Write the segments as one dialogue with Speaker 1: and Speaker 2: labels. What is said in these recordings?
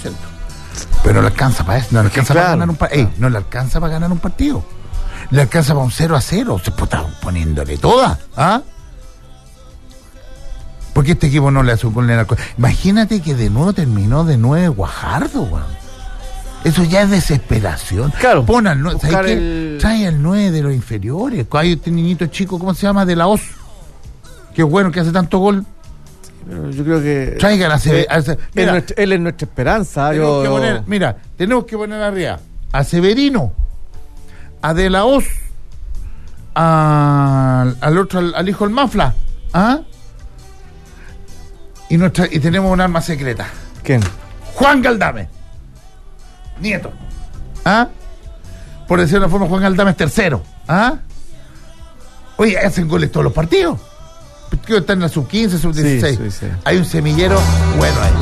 Speaker 1: centro. Pero no le alcanza para eso, no le alcanza para ganar un partido. No le alcanza para ganar un partido. Le alcanza para un 0-0. Se está poniéndole toda. ¿Ah? Porque este equipo no le hace un gol en el... Imagínate que de nuevo terminó de 9 Guajardo, weón. Eso ya es desesperación.
Speaker 2: Claro.
Speaker 1: Pon al 9. Trae al 9 de los inferiores. Hay este niñito chico, ¿cómo se llama? De la OS. Qué bueno que hace tanto gol.
Speaker 2: Pero yo creo que...
Speaker 1: Traigan a
Speaker 2: él es nuestra esperanza.
Speaker 1: Tenemos que poner arriba a Severino, a De la Hoz, al otro, al hijo del Mafla, ¿ah? Y tenemos un arma secreta.
Speaker 2: ¿Quién?
Speaker 1: Juan Galdame, nieto, ¿ah? Por decir de una forma, Juan Galdame es tercero, ¿ah? Oye, hacen goles todos los partidos. Está en la sub-15, sub-16.
Speaker 2: Sí.
Speaker 1: Hay un semillero bueno ahí.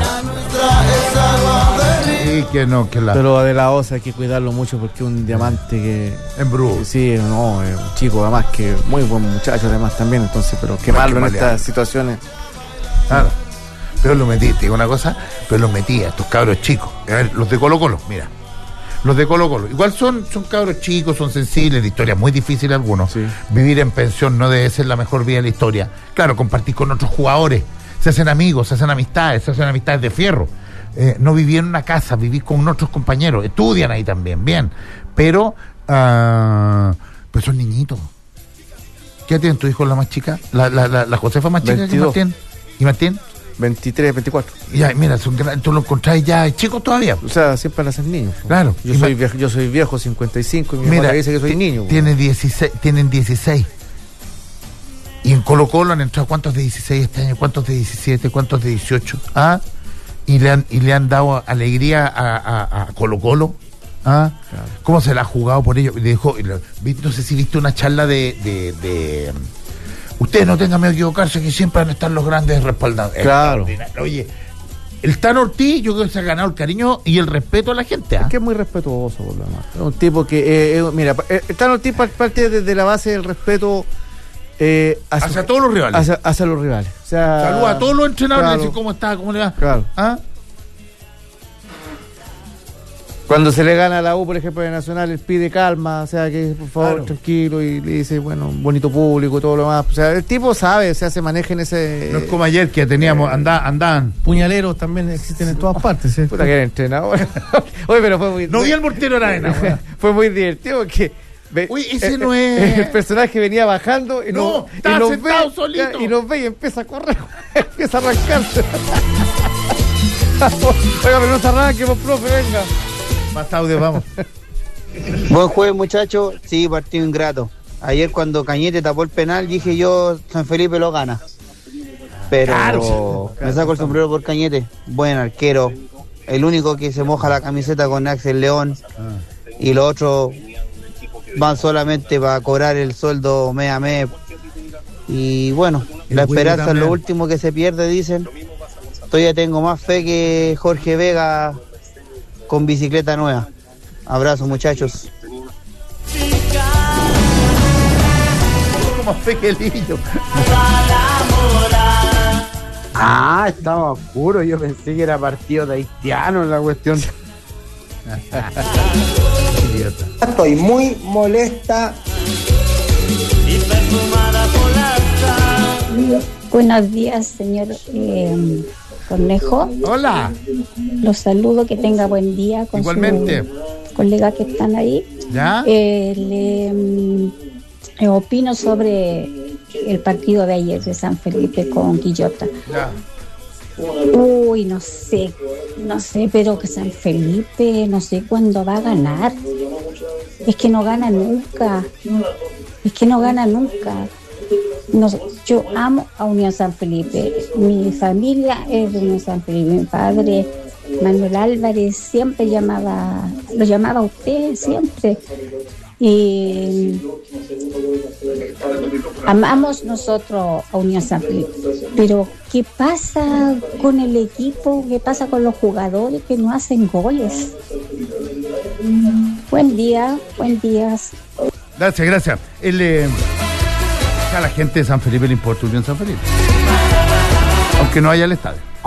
Speaker 1: Sí,
Speaker 2: Pero De la Osa hay que cuidarlo mucho porque es un diamante que...
Speaker 1: En Brujo.
Speaker 2: Sí, es un chico además que muy buen muchacho además también, entonces, pero qué malo en estas situaciones.
Speaker 1: Claro. Pero lo metí, te digo una cosa, pero los metí a estos cabros chicos. A ver, los de Colo-Colo, mira. Los de Colo-Colo, igual son cabros chicos, son sensibles, de historia muy difícil algunos. Sí. Vivir en pensión no debe ser la mejor vida de la historia. Claro, compartir con otros jugadores, se hacen amigos, se hacen amistades de fierro. No vivir en una casa, vivir con otros compañeros, estudian ahí también, bien. Pero pues son niñitos. ¿Qué edad tiene tu hijo la más chica? La Josefa más chica
Speaker 2: 22.
Speaker 1: Que Martín. ¿Y Martín?
Speaker 2: 23, 24.
Speaker 1: Ya, mira, tú lo encontrás ya chicos todavía.
Speaker 2: O sea, siempre van a ser niños.
Speaker 1: Claro.
Speaker 2: Yo soy viejo, 55, y mi mamá dice que soy niño.
Speaker 1: Tienen 16. Y en Colo-Colo han entrado ¿cuántos de 16 este año? ¿Cuántos de 17? ¿Cuántos de 18? ¿Ah? Y le han dado alegría a Colo-Colo. ¿Ah? Claro. ¿Cómo se la ha jugado por ello? Le dijo, no sé si viste una charla de ustedes no tengan miedo a equivocarse, que siempre van a estar los grandes respaldados.
Speaker 2: Claro.
Speaker 1: Oye, el Tano Ortiz, yo creo que se ha ganado el cariño y el respeto a la gente. ¿Ah?
Speaker 2: Es que es muy respetuoso, por lo demás. Es un tipo que, mira, el Tano Ortiz parte desde la base del respeto
Speaker 1: hacia todos los rivales.
Speaker 2: Hacia los rivales. O sea,
Speaker 1: saluda a todos los entrenadores,
Speaker 2: claro.
Speaker 1: Decir cómo está, cómo le va.
Speaker 2: Claro.
Speaker 1: ¿Ah?
Speaker 2: Cuando se le gana a la U, por ejemplo, de Nacional, él pide calma, o sea, que por favor, claro. Tranquilo, y le dice, bueno, bonito público y todo lo demás. O sea, el tipo sabe, o sea, se maneja en ese...
Speaker 1: No es como ayer que teníamos, andaban.
Speaker 3: Puñaleros también existen en todas partes. ¿Sí?
Speaker 2: Puta que era entrenador. Oye, pero fue muy...
Speaker 1: No vi el mortero arena.
Speaker 2: Fue muy divertido porque...
Speaker 1: Uy, ese no es...
Speaker 2: El personaje venía bajando y
Speaker 1: estaba sentado solito.
Speaker 2: Y nos ve y empieza a correr, empieza a arrancarse. Oiga, pero no se arranque, vos, profe, venga.
Speaker 1: Más audio, vamos.
Speaker 4: Buen jueves, muchachos. Sí, partido ingrato. Ayer cuando Cañete tapó el penal, dije yo, San Felipe lo gana. Pero claro, me saco el sombrero por Cañete. Buen arquero. El único que se moja la camiseta con Axel León. Y los otros van solamente para cobrar el sueldo mes a mes. Y bueno, la esperanza es lo último que se pierde, dicen. Todavía tengo más fe que Jorge Vega con bicicleta nueva. Abrazo, muchachos.
Speaker 1: Como fequelillo.
Speaker 5: Estaba oscuro. Yo pensé que era partido de haitianos la cuestión.
Speaker 1: Idiota.
Speaker 5: Estoy muy molesta.
Speaker 6: Buenos días, señor Cornejo.
Speaker 1: Hola.
Speaker 6: Los saludo, que tenga buen día con
Speaker 1: igualmente
Speaker 6: sus colegas que están ahí.
Speaker 1: ¿Ya?
Speaker 6: Opino sobre el partido de ayer de San Felipe con Quillota.
Speaker 1: Ya.
Speaker 6: Uy, no sé, pero que San Felipe no sé cuándo va a ganar. Es que no gana nunca. No, yo amo a Unión San Felipe. Mi familia es de Unión San Felipe. Mi padre, Manuel Álvarez, siempre lo llamaba a usted, siempre. Y amamos nosotros a Unión San Felipe. Pero ¿qué pasa con el equipo? ¿Qué pasa con los jugadores que no hacen goles? Buen día.
Speaker 1: Gracias. A la gente de San Felipe le importa Unión San Felipe, aunque no haya el estadio.